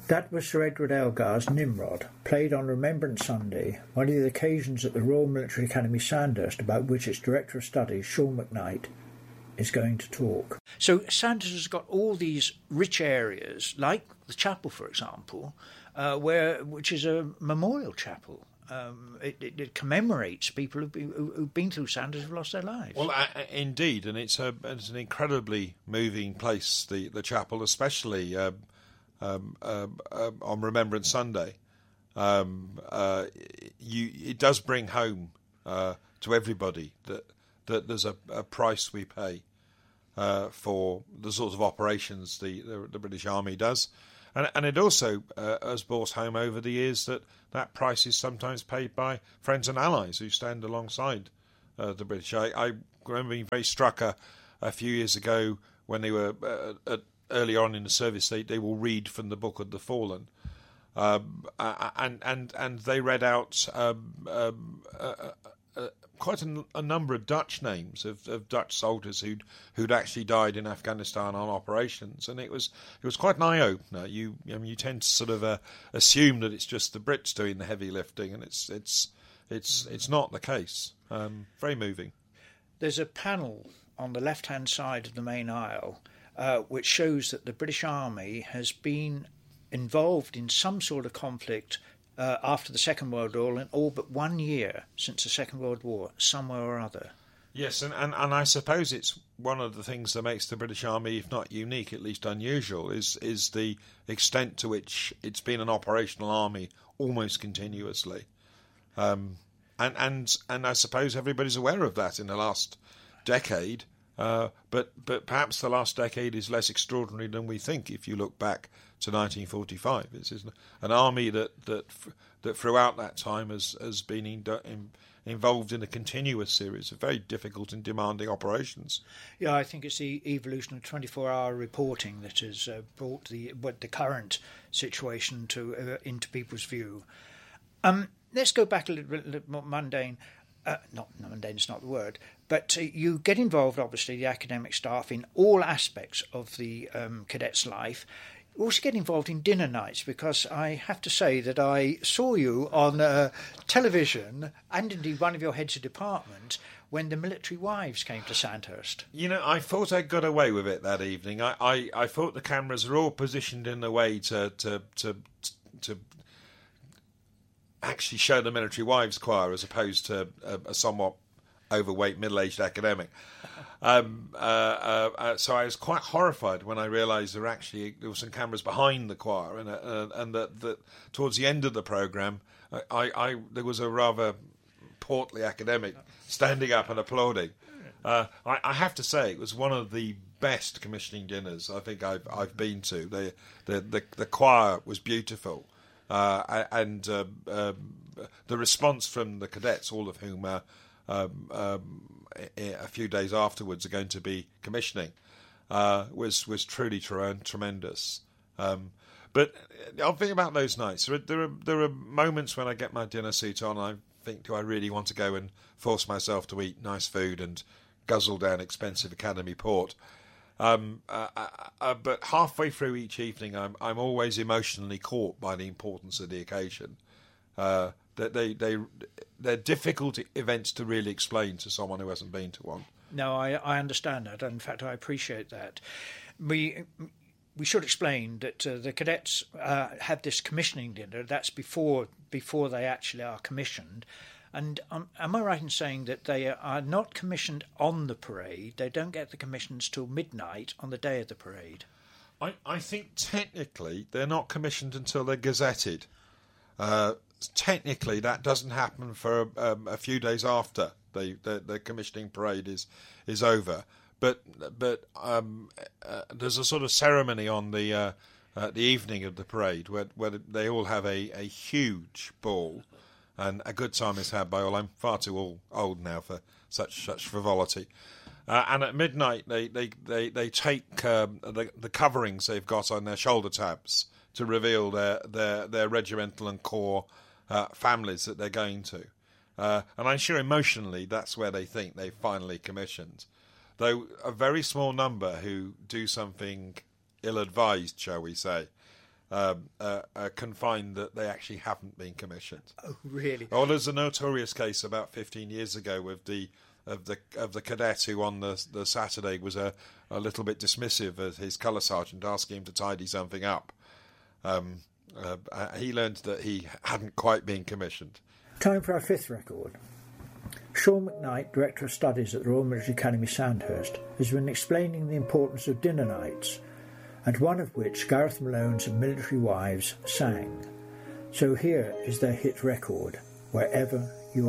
That was Sir Edward Elgar's Nimrod, played on Remembrance Sunday, one of the occasions at the Royal Military Academy Sandhurst about which its Director of Studies, Sean McKnight, is going to talk. So Sandhurst has got all these rich areas, like the chapel, for example, which is a memorial chapel. It commemorates people who've been through Sandhurst who've lost their lives. Well, indeed, and it's an incredibly moving place, the chapel, especially on Remembrance Sunday. It does bring home to everybody that there's a price we pay for the sorts of operations the British Army does. And it also has brought home over the years that price is sometimes paid by friends and allies who stand alongside the British. I remember being very struck a few years ago when they were early on in the service. They will read from the Book of the Fallen, and they read out quite a number of Dutch names of Dutch soldiers who'd actually died in Afghanistan on operations, and it was quite an eye opener. You tend to sort of assume that it's just the Brits doing the heavy lifting, and it's not the case. Very moving. There's a panel on the left hand side of the main aisle which shows that the British Army has been involved in some sort of conflict after the Second World War, in all but 1 year since the Second World War, somewhere or other. Yes, and I suppose it's one of the things that makes the British Army, if not unique, at least unusual, is the extent to which it's been an operational army almost continuously. And I suppose everybody's aware of that in the last decade, but perhaps the last decade is less extraordinary than we think if you look back to 1945. It's an army that throughout that time has been involved in a continuous series of very difficult and demanding operations. Yeah, I think it's the evolution of 24-hour reporting that has brought the current situation into people's view. Let's go back a little bit more mundane. Not mundane is not the word, but you get involved, obviously, the academic staff, in all aspects of the cadets' life. You also get involved in dinner nights, because I have to say that I saw you on television, and indeed one of your heads of department, when the military wives came to Sandhurst. I thought I got away with it that evening. I thought the cameras were all positioned in a way to actually show the military wives choir as opposed to a somewhat overweight middle-aged academic. So I was quite horrified when I realised there were some cameras behind the choir, and that towards the end of the programme, there was a rather portly academic standing up and applauding. I have to say, it was one of the best commissioning dinners I think I've been to. The choir was beautiful, and the response from the cadets, all of whom a few days afterwards are going to be commissioning, was truly tremendous. But I'll think about those nights. There are moments when I get my dinner suit on, I think, do I really want to go and force myself to eat nice food and guzzle down expensive Academy port? But halfway through each evening, I'm always emotionally caught by the importance of the occasion. They're difficult events to really explain to someone who hasn't been to one. No, I understand that. In fact, I appreciate that. We should explain that the cadets have this commissioning dinner. That's before they actually are commissioned. And am I right in saying that they are not commissioned on the parade? They don't get the commissions till midnight on the day of the parade? I think technically they're not commissioned until they're gazetted. Technically, that doesn't happen for a few days after the commissioning parade is over. But there's a sort of ceremony on the evening of the parade where they all have a huge ball, and a good time is had by all. I'm far too old now for such frivolity. And at midnight, they take the coverings they've got on their shoulder tabs to reveal their regimental and corps families that they're going to. And I'm sure emotionally that's where they think they've finally commissioned. Though a very small number who do something ill-advised, shall we say. can find that they actually haven't been commissioned. Oh, really? Oh, there's a notorious case about 15 years ago with the cadet who on the Saturday was a little bit dismissive of his colour sergeant asking him to tidy something up. He learned that he hadn't quite been commissioned. Time for our fifth record. Sean McKnight, Director of Studies at the Royal Military Academy Sandhurst, has been explaining the importance of dinner nights, and one of which Gareth Malone's Military Wives sang. So here is their hit record, Wherever